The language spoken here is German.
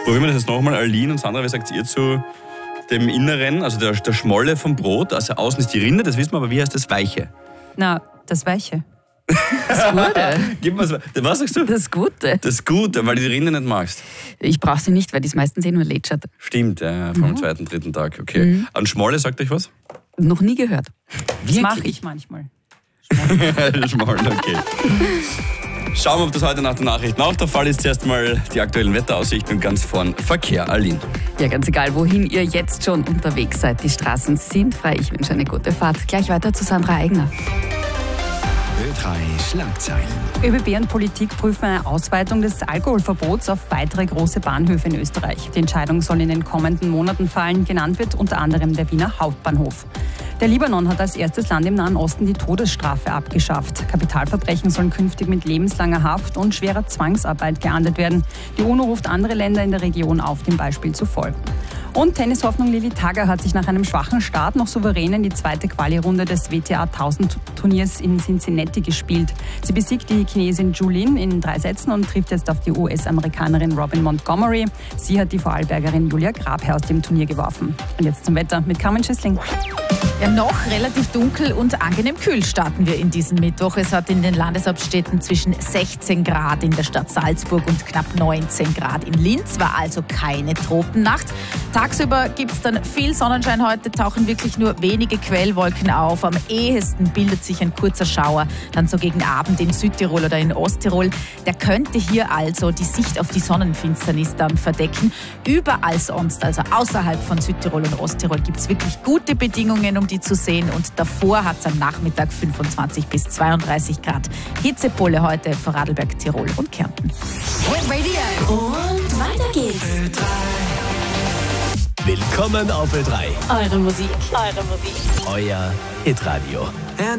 Probieren wir das jetzt nochmal. Aline und Sandra, was sagt ihr zu dem Inneren, also der Schmolle vom Brot? Also außen ist die Rinde, das wissen wir, aber wie heißt das Weiche? Na, das Weiche. Das Gute. Gib mal's, was sagst du? Das Gute. Das Gute, weil du die Rinde nicht magst. Ich brauche sie nicht, weil die ist meistens nur lätschert. Stimmt, vom zweiten, dritten Tag. Okay. An Schmolle, sagt euch was? Noch nie gehört. Das mache ich manchmal. Schmolle, okay. Schauen wir, ob das heute nach den Nachrichten auch der Fall ist. Zuerst mal die aktuellen Wetteraussichten und ganz vorn Verkehr. Aline. Ja, ganz egal, wohin ihr jetzt schon unterwegs seid. Die Straßen sind frei. Ich wünsche eine gute Fahrt. Gleich weiter zu Sandra Eigner. Ö3 Schlagzeilen. ÖBB und Politik prüfen eine Ausweitung des Alkoholverbots auf weitere große Bahnhöfe in Österreich. Die Entscheidung soll in den kommenden Monaten fallen. Genannt wird unter anderem der Wiener Hauptbahnhof. Der Libanon hat als erstes Land im Nahen Osten die Todesstrafe abgeschafft. Kapitalverbrechen sollen künftig mit lebenslanger Haft und schwerer Zwangsarbeit geahndet werden. Die UNO ruft andere Länder in der Region auf, dem Beispiel zu folgen. Und Tennishoffnung Lili Tagger hat sich nach einem schwachen Start noch souverän in die zweite Quali-Runde des WTA 1000 Turniers in Cincinnati gespielt. Sie besiegt die Chinesin Zhu Lin in 3 Sätzen und trifft jetzt auf die US-Amerikanerin Robin Montgomery. Sie hat die Vorarlbergerin Julia Grabherr aus dem Turnier geworfen. Und jetzt zum Wetter mit Carmen Schüssling. Ja, noch relativ dunkel und angenehm kühl starten wir in diesen Mittwoch. Es hat in den Landeshauptstädten zwischen 16 Grad in der Stadt Salzburg und knapp 19 Grad in Linz. War also keine Tropennacht. Tagsüber gibt es dann viel Sonnenschein. Heute tauchen wirklich nur wenige Quellwolken auf. Am ehesten bildet sich ein kurzer Schauer, dann so gegen Abend in Südtirol oder in Osttirol. Der könnte hier also die Sicht auf die Sonnenfinsternis dann verdecken. Überall sonst, also außerhalb von Südtirol und Osttirol, gibt es wirklich gute Bedingungen, um die zu sehen. Und davor hat es am Nachmittag 25 bis 32 Grad. Hitzepole heute für Radlberg, Tirol und Kärnten. Radio. Und weiter geht's. Willkommen auf Ö3. Eure Musik. Euer Hitradio.